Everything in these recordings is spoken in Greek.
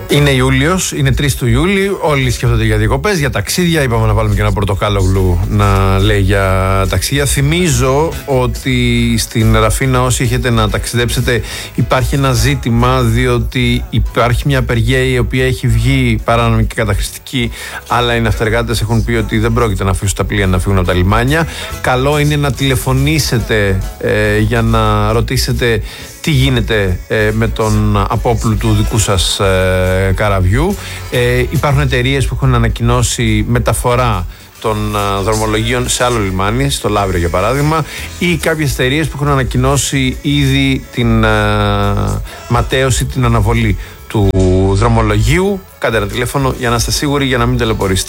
Είναι Ιούλιος, είναι 3 του Ιούλη, όλοι σκέφτονται για διακοπές, για ταξίδια. Είπαμε να βάλουμε και ένα πορτοκάλογλου να λέει για ταξίδια. Θυμίζω ότι στην Ραφίνα, όσοι έχετε να ταξιδέψετε, υπάρχει ένα ζήτημα, διότι υπάρχει μια απεργία η οποία έχει βγει παράνομη και καταχρηστική, αλλά οι ναυτεργάτες έχουν πει ότι δεν πρόκειται να αφήσουν τα πλοία να φύγουν από τα λιμάνια. Καλό είναι να τηλεφωνήσετε για να ρωτήσετε τι γίνεται με τον απόπλου του δικού σας καραβιού. Υπάρχουν εταιρείες που έχουν ανακοινώσει μεταφορά των δρομολογίων σε άλλο λιμάνι, στο Λαύριο για παράδειγμα, ή κάποιες εταιρείες που έχουν ανακοινώσει ήδη την ματέωση, την αναβολή του δρομολογίου. Κάντε ένα τηλέφωνο για να είστε σίγουροι, για να μην ταλαιπωρήσετε.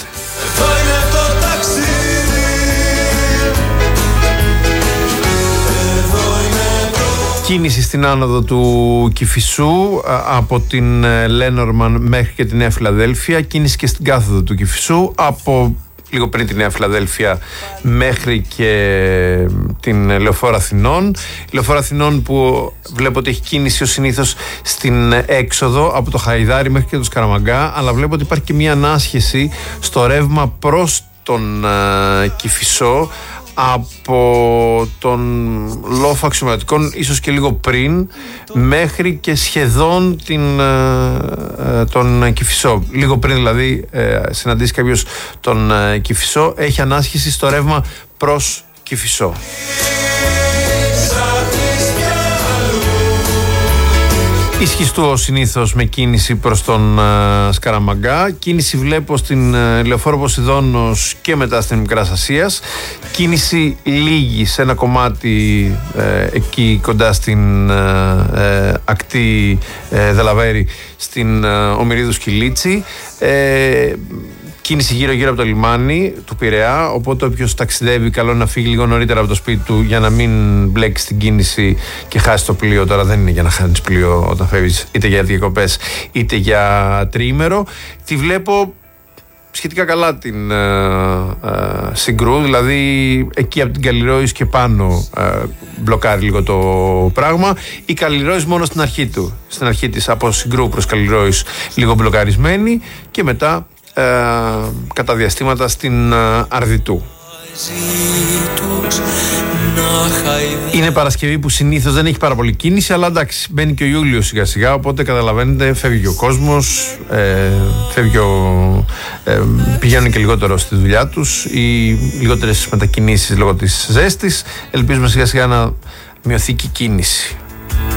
Κίνηση στην άνοδο του Κηφισού από την Λένορμαν μέχρι και τη Νέα Φιλαδέλφια. Κίνηση και στην κάθοδο του Κηφισού από λίγο πριν τη Νέα Φιλαδέλφια μέχρι και την Λεωφόρο Αθηνών. Η Λεωφόρο Αθηνών που βλέπω ότι έχει κίνηση ως συνήθως στην έξοδο από το Χαϊδάρι μέχρι και το Σκαραμαγκά, αλλά βλέπω ότι υπάρχει και μια ανάσχεση στο ρεύμα προς τον Κηφισό από τον λόφο αξιωματικών, ίσως και λίγο πριν, μέχρι και σχεδόν τον Κηφισό. Λίγο πριν δηλαδή συναντήσει κάποιος τον Κηφισό, έχει ανάσχεση στο ρεύμα προς Κηφισό. Ισχυστού συνήθως με κίνηση προς τον Σκαραμαγκά. Κίνηση βλέπω στην Λεωφόρο Ποσειδώνος και μετά στην Μικράς Ασίας. Κίνηση λίγη σε ένα κομμάτι εκεί κοντά στην ακτή Δελαβέρη, στην Ομηρίδου Σκυλίτσι. Κίνηση γύρω-γύρω από το λιμάνι του Πειραιά, οπότε όποιος ταξιδεύει καλό είναι να φύγει λίγο νωρίτερα από το σπίτι του για να μην μπλέξει στην κίνηση και χάσει το πλοίο. Τώρα δεν είναι για να χάνεις πλοίο όταν φεύγεις είτε για διακοπές είτε για τριήμερο. Τη βλέπω σχετικά καλά την Συγκρού, δηλαδή εκεί από την Καλλιρόης και πάνω μπλοκάρει λίγο το πράγμα. Η Καλλιρόης μόνο στην αρχή του, στην αρχή της, από Συγκρού προς Καλλιρόης λίγο μπλοκαρισμένη, και μετά κατά διαστήματα στην Αρδιτού. Είναι Παρασκευή που συνήθως δεν έχει πάρα πολύ κίνηση, αλλά εντάξει, μπαίνει και ο Ιούλιος σιγά σιγά, οπότε καταλαβαίνετε, φεύγει ο κόσμος, πηγαίνουν και λιγότερο στη δουλειά τους, ή λιγότερες μετακινήσεις λόγω της ζέστης. Ελπίζουμε σιγά σιγά να μειωθεί και η κίνηση.